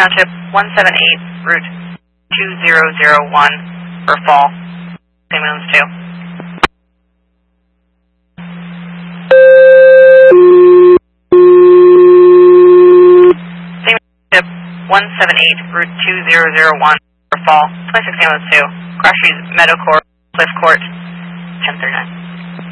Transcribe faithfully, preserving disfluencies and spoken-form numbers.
Township, one seven eight, route two zero zero one for fall. Same Moons two. Same Township, one seven eight, route two zero zero one for fall. twenty-six Moons two. Cross Street, Meadow Court, Cliff Court, ten thirty-nine.